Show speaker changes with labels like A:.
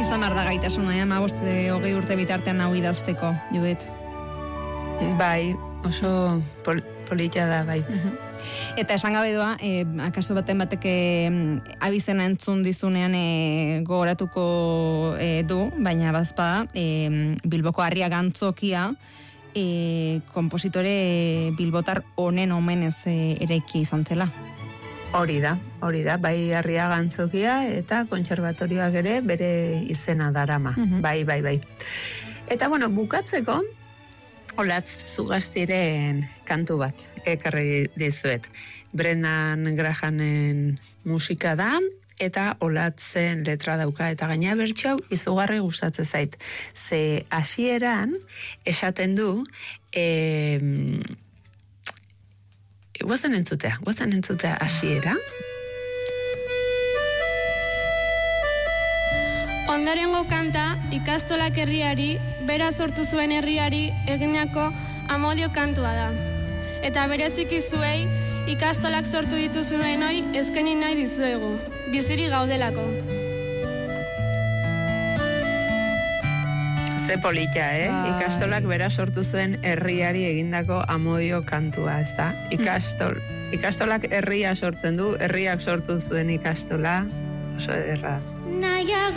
A: izan behar da gaitasuna, 15-20 urte bitartean hau idazteko, Judit.
B: Bai, oso polita da, bai.
A: Eta esan gabe doa, akaso baten batek abizena entzun dizunean gogoratuko du, baina bazpada, Bilboko Harriaga Antzokia, kompositore bilbotar honen omenez eraiki izan zela.
B: Hori da, bai Harriaga Antzokia eta kontserbatorioak ere bere izena darama, bai. Eta bueno, bukatzeko, Olatz Zugastiren kantu bat ekarri dizuet. Brendan Grahamen musika da, eta Olatzen letra dauka, eta gaina bertxau izugarri gustatzen zait. Ze hasieran esaten du, guazen entzutea hasiera.
C: Ondorengo kanta ikastolak herriari, bera sortu zuen herriari eginako amodio kantua da. Eta bereziki zuei ikastolak sortu dituzuenoi eskeni nahi dizuegu, biziri gaudelako.
B: Ze polita, Ikastolak bera sortu zuen herriari egindako amodio kantua, ez da? Ikastolak herria sortzen du, herriak sortu zuen ikastola, oso ederra.